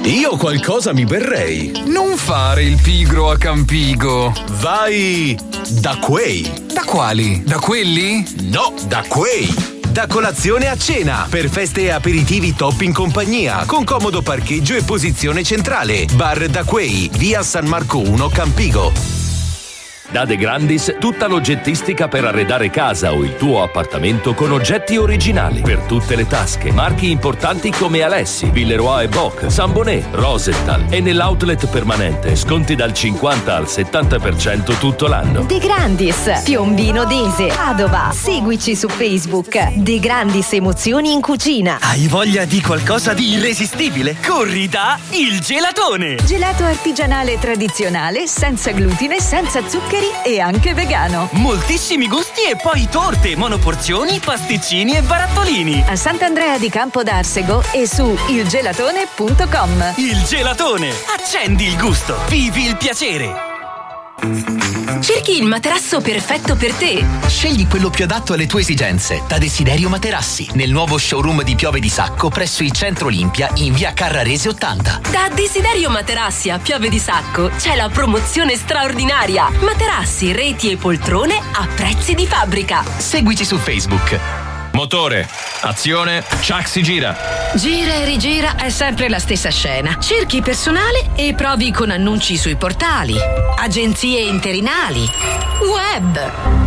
Io qualcosa mi berrei. Non fare il pigro a Campigo. Vai da quei. Da quali? Da quelli? No, da quei. Da colazione a cena, per feste e aperitivi top in compagnia, con comodo parcheggio e posizione centrale. Bar da quei, via San Marco 1 Campigo. Da De Grandis tutta l'oggettistica per arredare casa o il tuo appartamento con oggetti originali per tutte le tasche. Marchi importanti come Alessi, Villeroy & Boch, Sambonet, Rosenthal e nell'outlet permanente sconti dal 50 al 70% tutto l'anno. De Grandis, Piombino Dese, Padova. Seguici su Facebook. De Grandis Emozioni in Cucina. Hai voglia di qualcosa di irresistibile? Corri da Il Gelatone! Gelato artigianale tradizionale, senza glutine, senza zuccheri e anche vegano. Moltissimi gusti e poi torte, monoporzioni, pasticcini e barattolini. A Sant'Andrea di Campo d'Arsego e su ilgelatone.com. Il Gelatone! Accendi il gusto, vivi il piacere! Cerchi il materasso perfetto per te? Scegli quello più adatto alle tue esigenze da Desiderio Materassi, nel nuovo showroom di Piove di Sacco presso il Centro Olimpia in via Carrarese 80. Da Desiderio Materassi a Piove di Sacco c'è la promozione straordinaria. Materassi, reti e poltrone a prezzi di fabbrica. Seguici su Facebook. Motore, azione, Chuck si gira. Gira e rigira è sempre la stessa scena. Cerchi personale e provi con annunci sui portali, agenzie interinali, web.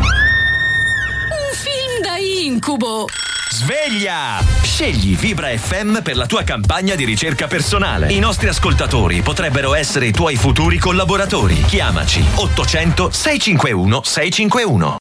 Un film da incubo. Sveglia! Scegli Vibra FM per la tua campagna di ricerca personale. I nostri ascoltatori potrebbero essere i tuoi futuri collaboratori. Chiamaci 800 651 651.